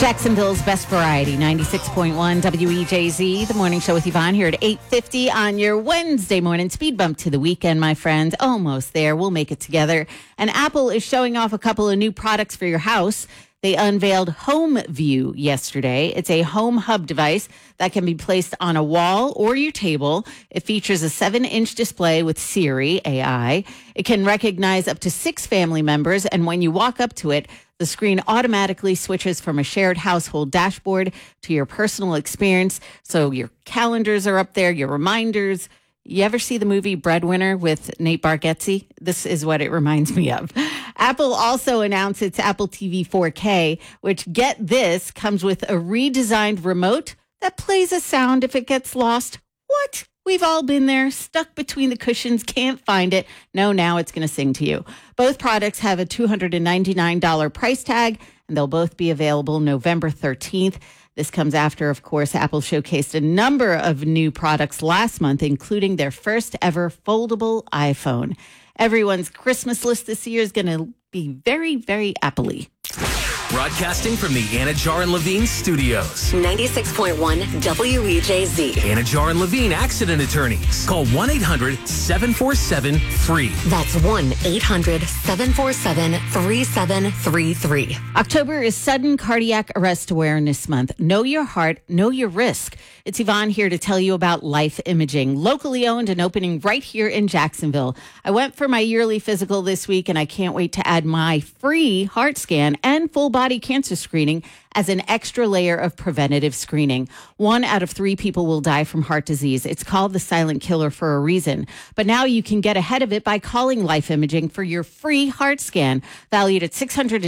Jacksonville's best variety, 96.1 WEJZ, the morning show with Yvonne here at 8:50 on your Wednesday morning. Speed bump to the weekend, my friend. Almost there. We'll make it together. And Apple is showing off a couple of new products for your house. They unveiled Home View yesterday. It's a home hub device that can be placed on a wall or your table. It features a 7-inch display with Siri AI. It can recognize up to 6 family members, and when you walk up to it, the screen automatically switches from a shared household dashboard to your personal experience. So your calendars are up there, your reminders. You ever see the movie Breadwinner with Nate Bargatze? This is what it reminds me of. Apple also announced its Apple TV 4K, which, get this, comes with a redesigned remote that plays a sound if it gets lost. What? We've all been there, stuck between the cushions, can't find it. No, now it's going to sing to you. Both products have a $299 price tag, and they'll both be available November 13th. This comes after, of course, Apple showcased a number of new products last month, including their first ever foldable iPhone. Everyone's Christmas list this year is going to be very, very Apple-y. Broadcasting from the Anajar and Levine studios. 96.1 WEJZ. Anajar and Levine Accident Attorneys. Call 1-800-747-FREE. That's 1-800-747-3733. October is Sudden Cardiac Arrest Awareness Month. Know your heart, know your risk. It's Yvonne here to tell you about Life Imaging, locally owned and opening right here in Jacksonville. I went for my yearly physical this week, and I can't wait to add my free heart scan and full body cancer screening as an extra layer of preventative screening. 1 out of 3 people will die from heart disease. It's called the silent killer for a reason. But now you can get ahead of it by calling Life Imaging for your free heart scan, valued at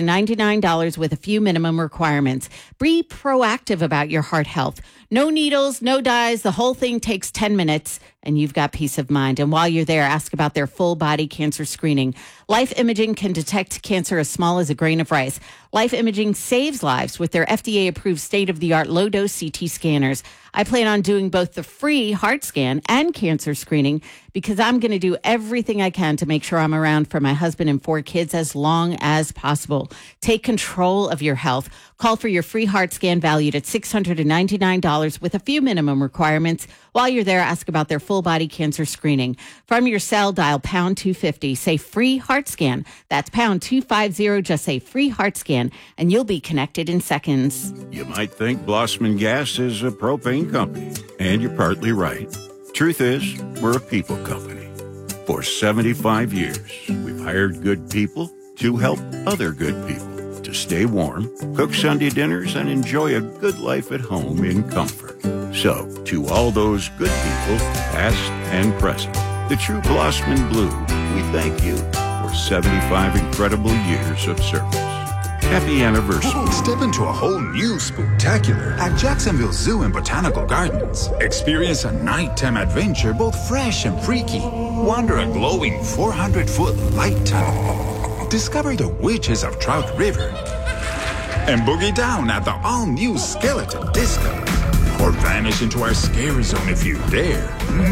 $699 with a few minimum requirements. Be proactive about your heart health. No needles, no dyes. The whole thing takes 10 minutes, and you've got peace of mind. And while you're there, ask about their full body cancer screening. Life Imaging can detect cancer as small as a grain of rice. Life Imaging saves lives with their FDA-approved state-of-the-art low-dose CT scanners. I plan on doing both the free heart scan and cancer screening because I'm going to do everything I can to make sure I'm around for my husband and 4 kids as long as possible. Take control of your health. Call for your free heart scan valued at $699 with a few minimum requirements. While you're there, ask about their full body cancer screening. From your cell, dial pound 250. Say free heart scan. That's pound 250. Just say free heart scan, and you'll be connected in seconds. You might think Blossman Gas is a propane company, and you're partly right. Truth is, we're a people company. For 75 years, we've hired good people to help other good people to stay warm, cook Sunday dinners, and enjoy a good life at home in comfort. So, to all those good people, past and present, the true Blossman Blue, we thank you for 75 incredible years of service. Happy anniversary. Step into a whole new spooktacular at Jacksonville Zoo and Botanical Gardens. Experience a nighttime adventure both fresh and freaky. Wander a glowing 400-foot light tunnel. Discover the witches of Trout River. And boogie down at the all-new Skeleton Disco. Or vanish into our scare zone if you dare.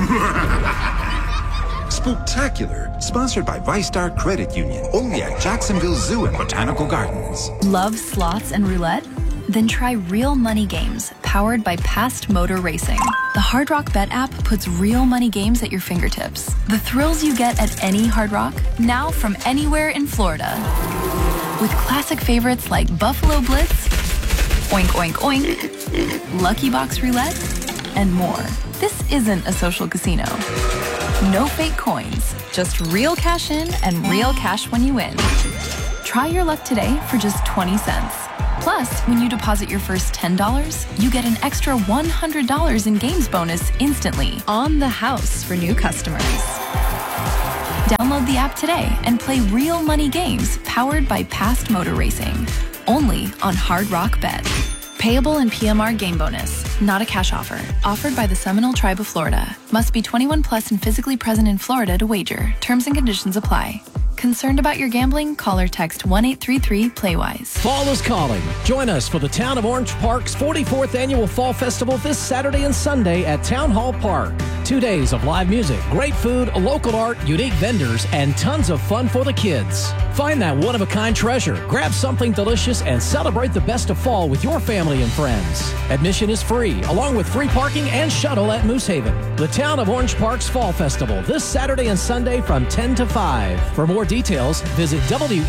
Spooktacular, sponsored by ViStar Credit Union, only at Jacksonville Zoo and Botanical Gardens. Love slots and roulette? Then try Real Money Games, powered by Past Motor Racing. The Hard Rock Bet app puts real money games at your fingertips. The thrills you get at any Hard Rock, now from anywhere in Florida. With classic favorites like Buffalo Blitz, Oink Oink Oink, Lucky Box Roulette, and more. This isn't a social casino. No fake coins, just real cash in and real cash when you win. Try your luck today for just 20 cents. Plus, when you deposit your first $10, you get an extra $100 in games bonus instantly on the house for new customers. Download the app today and play real money games powered by Past Motor Racing. Only on Hard Rock Bet. Payable in PMR game bonus. Not a cash offer. Offered by the Seminole Tribe of Florida. Must be 21 plus and physically present in Florida to wager. Terms and conditions apply. Concerned about your gambling? Call or text 1-833-PLAYWISE. Fall is calling. Join us for the Town of Orange Park's 44th Annual Fall Festival this Saturday and Sunday at Town Hall Park. 2 days of live music, great food, local art, unique vendors, and tons of fun for the kids. Find that one-of-a-kind treasure, grab something delicious, and celebrate the best of fall with your family and friends. Admission is free, along with free parking and shuttle at Moose Haven. The Town of Orange Park's Fall Festival, this Saturday and Sunday from 10 to 5. For more details, visit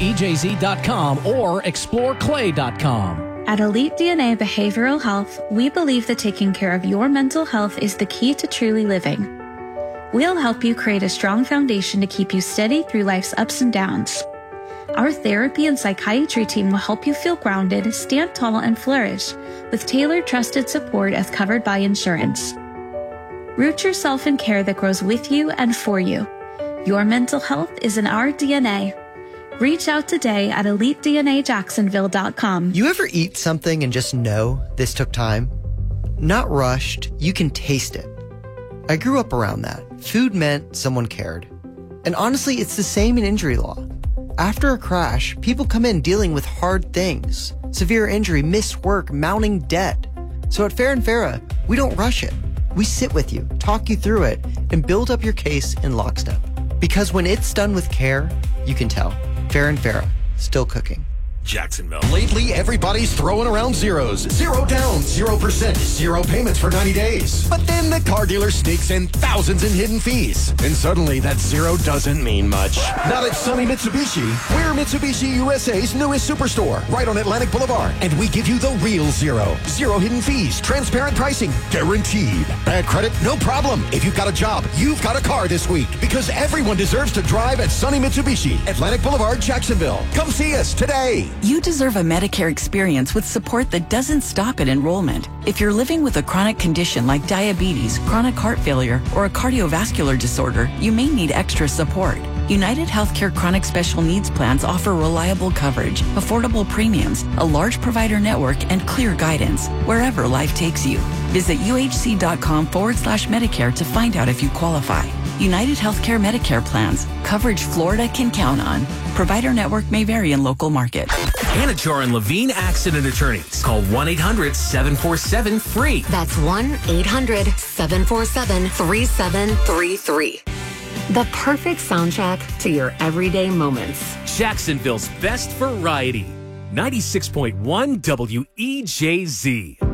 WEJZ.com or exploreclay.com. At Elite DNA Behavioral Health, we believe that taking care of your mental health is the key to truly living. We'll help you create a strong foundation to keep you steady through life's ups and downs. Our therapy and psychiatry team will help you feel grounded, stand tall, and flourish with tailored, trusted support as covered by insurance. Root yourself in care that grows with you and for you. Your mental health is in our DNA. Reach out today at EliteDNAJacksonville.com. You ever eat something and just know this took time? Not rushed, you can taste it. I grew up around that. Food meant someone cared. And honestly, it's the same in injury law. After a crash, people come in dealing with hard things. Severe injury, missed work, mounting debt. So at Fair & Farah, we don't rush it. We sit with you, talk you through it, and build up your case in lockstep. Because when it's done with care, you can tell. Fair & Farah, still cooking. Jacksonville. Lately, everybody's throwing around zeros. 0 down, 0%, 0 payments for 90 days. But then the car dealer sneaks in thousands in hidden fees. And suddenly that zero doesn't mean much. Not at Sunny Mitsubishi. We're Mitsubishi USA's newest superstore, right on Atlantic Boulevard. And we give you the real zero. 0 hidden fees, transparent pricing, guaranteed. Bad credit? No problem. If you've got a job, you've got a car this week. Because everyone deserves to drive at Sunny Mitsubishi, Atlantic Boulevard, Jacksonville. Come see us today. You deserve a Medicare experience with support that doesn't stop at enrollment. If you're living with a chronic condition like diabetes, chronic heart failure, or a cardiovascular disorder, you may need extra support. United Healthcare Chronic Special Needs Plans offer reliable coverage, affordable premiums, a large provider network, and clear guidance wherever life takes you. Visit uhc.com/Medicare to find out if you qualify. United Healthcare Medicare plans. Coverage Florida can count on. Provider network may vary in local market. Anajar and Levine Accident Attorneys. Call 1-800-747-FREE. That's 1-800-747-3733. The perfect soundtrack to your everyday moments. Jacksonville's best variety. 96.1 WEJZ.